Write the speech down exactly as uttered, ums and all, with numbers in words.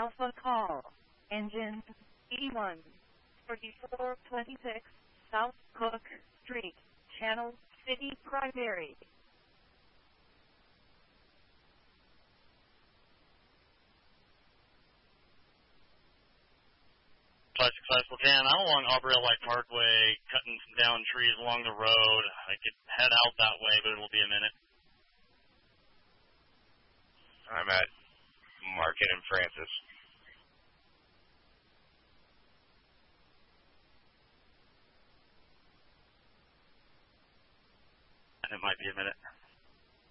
Alpha call. Engine E one forty-four twenty-six South Cook Street, Channel City Primary. Successful jam out along Aubrey Light Parkway, cutting some down trees along the road. I could head out that way, but it'll be a minute. I'm at Market and Francis. It might be a minute.